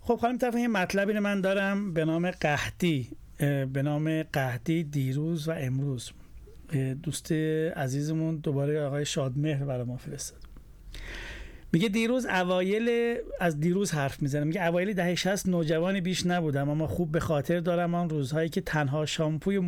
خب خانم طرف یه مطلبی رو من دارم به نام قحطی دیروز و امروز. دوست عزیزمون دوباره آقای شادمهر برای ما فرستاد. میگه از دیروز حرف میزنه. میگه اوایل دهه 60 نوجوانی بیش نبودم، اما خوب به خاطر دارم آن روزهایی که تنها شامپوی